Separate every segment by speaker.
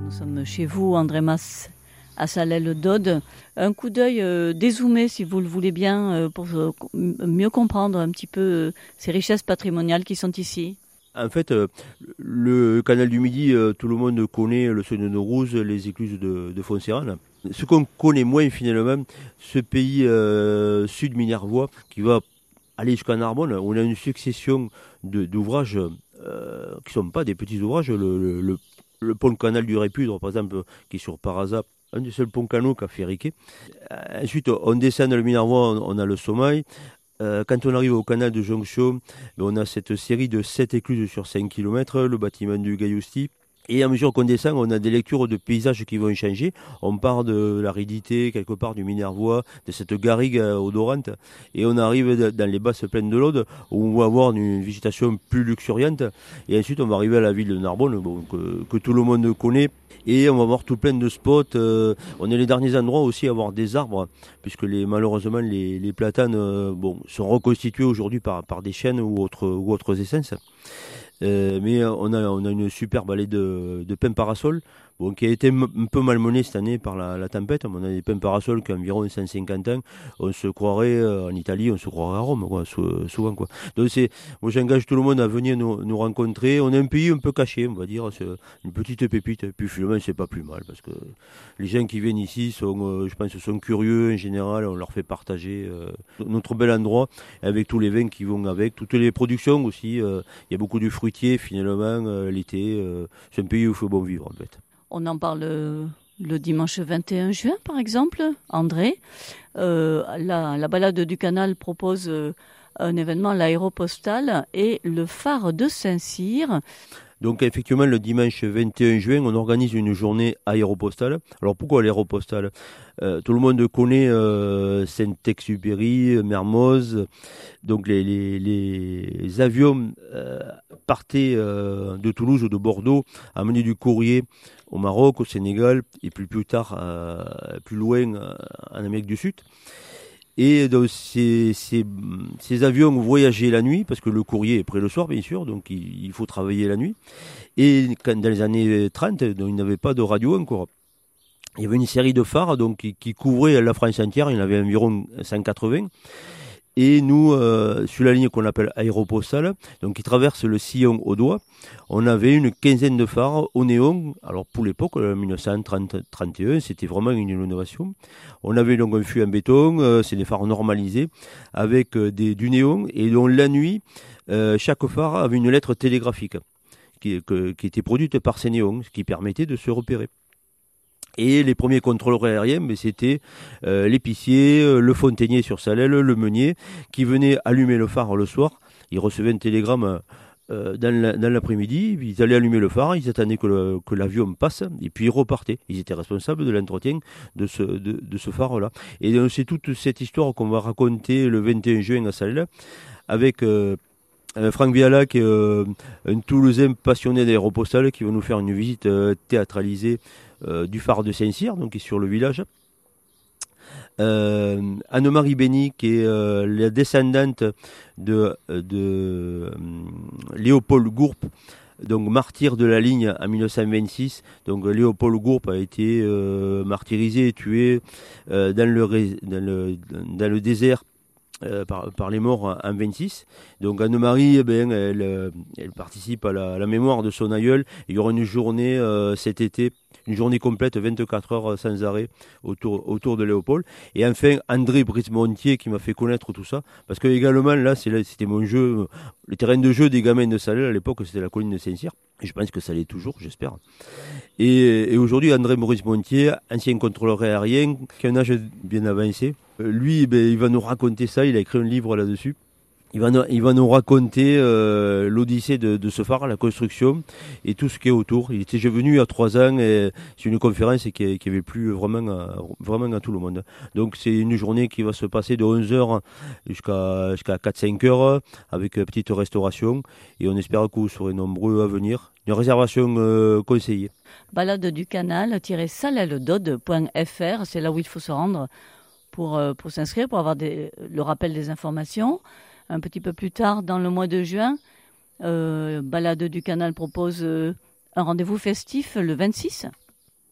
Speaker 1: Nous sommes chez vous, André Mas, à Salelles-d'Aude. Un coup d'œil dézoomé, si vous le voulez bien, pour mieux comprendre un petit peu ces richesses patrimoniales qui sont ici.
Speaker 2: En fait, le canal du Midi, tout le monde connaît le seuil de Naurouze, les écluses de Foncéranes. Ce qu'on connaît moins finalement, ce pays sud minervois qui va aller jusqu'à Narbonne, on a une succession d'ouvrages qui ne sont pas des petits ouvrages. Le pont canal du Répudre, par exemple, qui est sur Parasa, un des seuls ponts canaux qu'a fait Riquet. Ensuite, on descend dans le Minervois, on a le Sommeil. Quand on arrive au canal de jonction, on a cette série de 7 écluses sur 5 km, le bâtiment du Gaillousti. Et à mesure qu'on descend, on a des lectures de paysages qui vont changer. On part de l'aridité, quelque part du Minervois, de cette garrigue odorante, et on arrive dans les basses plaines de l'Aude, où on va avoir une végétation plus luxuriante. Et ensuite, on va arriver à la ville de Narbonne, que tout le monde connaît. Et on va voir tout plein de spots. On est les derniers endroits aussi à avoir des arbres, puisque malheureusement les platanes sont reconstitués aujourd'hui par des chênes ou autres essences. Mais on a une super vallée de pins parasols, qui a été un peu malmenée cette année par la tempête. On a des pins parasols qui ont environ 150 ans. On se croirait en Italie, on se croirait à Rome, souvent, quoi. Donc moi j'engage tout le monde à venir nous rencontrer. On est un pays un peu caché, on va dire, c'est une petite pépite. Et puis finalement c'est pas plus mal, parce que les gens qui viennent ici je pense, sont curieux en général. On leur fait partager notre bel endroit, avec tous les vins qui vont avec, toutes les productions aussi. Il y a beaucoup de fruitiers finalement l'été. C'est un pays où il faut bon vivre en fait.
Speaker 1: On en parle le dimanche 21 juin, par exemple, André. La balade du canal propose un événement, l'aéropostale et le phare de Saint-Cyr.
Speaker 2: Donc effectivement, le dimanche 21 juin, on organise une journée aéropostale. Alors pourquoi l'aéropostale ? Tout le monde connaît Saint-Exupéry, Mermoz. Donc les avions partaient de Toulouse ou de Bordeaux, amenaient du courrier au Maroc, au Sénégal, et puis plus tard, plus loin, en Amérique du Sud. Et donc ces avions voyageaient la nuit, parce que le courrier est prêt le soir, bien sûr, donc il faut travailler la nuit. Et dans les années 30, donc, il n'y avait pas de radio encore. Il y avait une série de phares qui couvraient la France entière, il y en avait environ 180. Et nous, sur la ligne qu'on appelle aéropostale, donc qui traverse le Sillon au Doigt, on avait une quinzaine de phares au néon. Alors pour l'époque, 1930-31, c'était vraiment une innovation. On avait donc un fût en béton, c'est des phares normalisés, avec du néon. Et donc la nuit, chaque phare avait une lettre télégraphique qui était produite par ces néons, ce qui permettait de se repérer. Et les premiers contrôleurs aériens, c'était l'épicier, le fontainier sur Salelles, le meunier, qui venait allumer le phare le soir. Ils recevaient un télégramme dans l'après-midi, ils allaient allumer le phare, ils attendaient que l'avion passe, et puis ils repartaient. Ils étaient responsables de l'entretien de ce phare-là. Et donc, c'est toute cette histoire qu'on va raconter le 21 juin à Salelles, avec Franck Viala, qui est un Toulousain passionné d'aéropostale, qui va nous faire une visite théâtralisée du phare de Saint-Cyr, donc qui est sur le village. Anne-Marie Bény, qui est la descendante de Léopold Gourpe, donc martyr de la ligne en 1926. Donc Léopold Gourpe a été martyrisé et tué dans le désert par les morts en 26. Donc Anne-Marie, elle participe à la mémoire de son aïeul. Il y aura une journée cet été, une journée complète, 24 heures sans arrêt autour de Léopold. Et enfin, André Brice-Montier, qui m'a fait connaître tout ça, parce que également là, c'était mon jeu, le terrain de jeu des gamins de Salelles à l'époque, c'était la colline de Saint-Cyr. Et je pense que ça l'est toujours, j'espère. Et aujourd'hui, André Maurice Montier, ancien contrôleur aérien, qui a un âge bien avancé, lui, il va nous raconter ça. Il a écrit un livre là-dessus. Il va nous raconter l'odyssée de ce phare, la construction et tout ce qui est autour. Il était déjà venu il y a 3 ans, et c'est une conférence qui avait plu vraiment à tout le monde. Donc c'est une journée qui va se passer de 11h jusqu'à 4-5 heures, avec une petite restauration, et on espère que vous serez nombreux à venir. Une réservation conseillée.
Speaker 1: Balade du canal-salelles-d'aude.fr, c'est là où il faut se rendre pour s'inscrire, pour avoir le rappel des informations. Un petit peu plus tard, dans le mois de juin, Balade du Canal propose un rendez-vous festif le 26.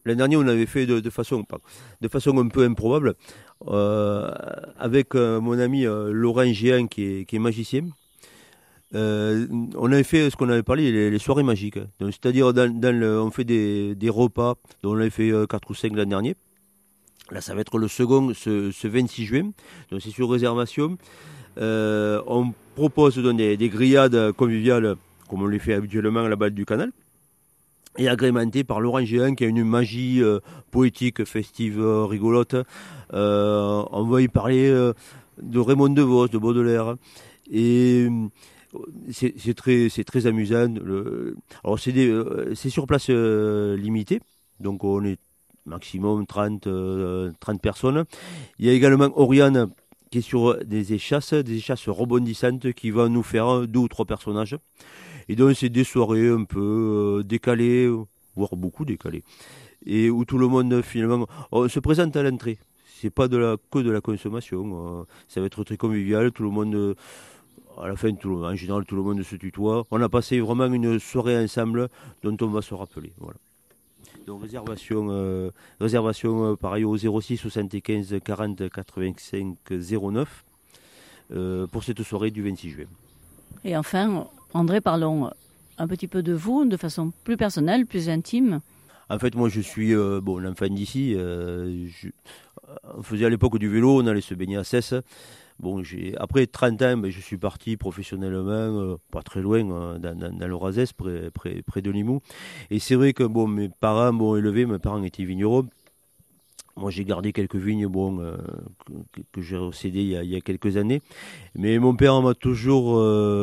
Speaker 2: L'année dernière, on avait fait de façon un peu improbable, avec mon ami Laurent Géant qui est magicien. On avait fait ce qu'on avait parlé, les soirées magiques. Donc, c'est-à-dire, on fait des repas, dont on avait fait 4 ou 5 l'an dernier. Là, ça va être le second, ce 26 juin. Donc, c'est sur réservation. On propose donc des grillades conviviales, comme on les fait habituellement à la balle du canal, et agrémenté par Laurent Géant qui a une magie poétique, festive, rigolote. On va y parler de Raymond DeVos, de Baudelaire. Et c'est très amusant. Alors c'est sur place limitée, donc on est maximum 30 personnes. Il y a également Oriane qui est sur des échasses rebondissantes qui va nous faire 2 ou 3 personnages. Et donc c'est des soirées un peu décalées, voire beaucoup décalées, et où tout le monde finalement se présente à l'entrée. C'est pas que de la consommation. Ça va être très convivial. Tout le monde, à la fin, en général, tout le monde se tutoie. On a passé vraiment une soirée ensemble dont on va se rappeler. Voilà. Donc réservation pareil au 06 75 40 85 09 pour cette soirée du 26 juin.
Speaker 1: Et enfin, André, parlons un petit peu de vous, de façon plus personnelle, plus intime.
Speaker 2: En fait, moi, je suis l'enfant d'ici. On faisait à l'époque du vélo, on allait se baigner à Cesse. Bon, après 30 ans, je suis parti professionnellement, pas très loin, dans le Razès, près de Limoux. Et c'est vrai que mes parents m'ont élevé, mes parents étaient vignerons. Moi, j'ai gardé quelques vignes que j'ai cédées il y a quelques années. Mais mon père m'a toujours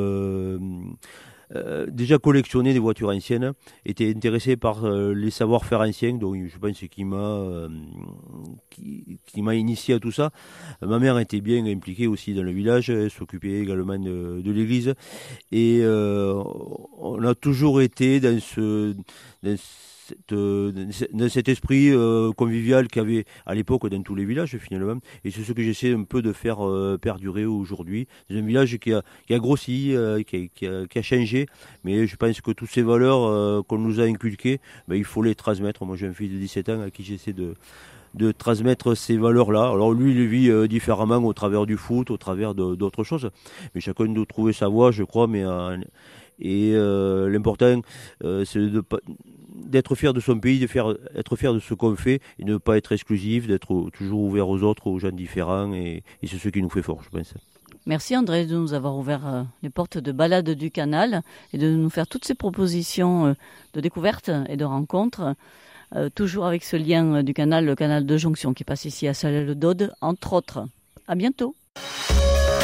Speaker 2: déjà collectionné des voitures anciennes, était intéressé par les savoir-faire anciens, donc je pense qu'il m'a initié à tout ça. Ma mère était bien impliquée aussi dans le village, elle s'occupait également de l'église, et on a toujours été dans cet esprit convivial qu'il y avait à l'époque dans tous les villages finalement, et c'est ce que j'essaie un peu de faire perdurer aujourd'hui. C'est un village qui a grossi, qui a changé, mais je pense que toutes ces valeurs qu'on nous a inculquées, il faut les transmettre. Moi j'ai un fils de 17 ans à qui j'essaie de transmettre ces valeurs-là. Alors lui, il vit différemment au travers du foot, au travers d'autres choses, mais chacun doit trouver sa voie, je crois, l'important, c'est d'être fier de son pays, être fier de ce qu'on fait et de ne pas être exclusif, d'être toujours ouvert aux autres, aux gens différents, et c'est ce qui nous fait fort, je pense.
Speaker 1: Merci André de nous avoir ouvert les portes de balade du canal et de nous faire toutes ces propositions de découverte et de rencontres, toujours avec ce lien du canal, le canal de jonction qui passe ici à Salelles-d'Aude, entre autres. À bientôt.